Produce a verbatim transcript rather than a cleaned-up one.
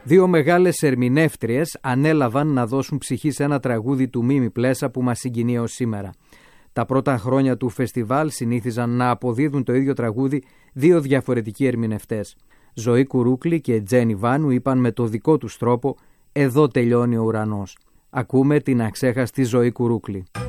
Δύο μεγάλες ερμηνεύτριες ανέλαβαν να δώσουν ψυχή σε ένα τραγούδι του Μίμη Πλέσα που μας συγκινεί έως σήμερα. Τα πρώτα χρόνια του φεστιβάλ συνήθιζαν να αποδίδουν το ίδιο τραγούδι δύο διαφορετικοί ερμηνευτές. Ζωή Κουρούκλη και Τζένι Βάνου είπαν με το δικό τους τρόπο «Εδώ τελειώνει ο ουρανός». Ακούμε την αξέχαστη Ζωή Κουρούκλη.